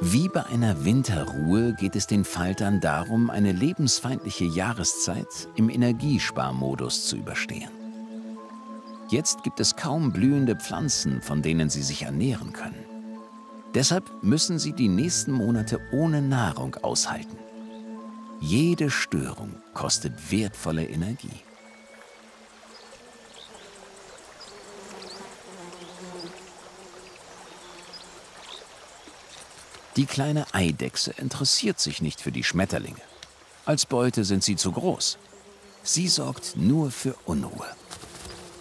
Wie bei einer Winterruhe geht es den Faltern darum, eine lebensfeindliche Jahreszeit im Energiesparmodus zu überstehen. Jetzt gibt es kaum blühende Pflanzen, von denen sie sich ernähren können. Deshalb müssen sie die nächsten Monate ohne Nahrung aushalten. Jede Störung kostet wertvolle Energie. Die kleine Eidechse interessiert sich nicht für die Schmetterlinge. Als Beute sind sie zu groß. Sie sorgt nur für Unruhe.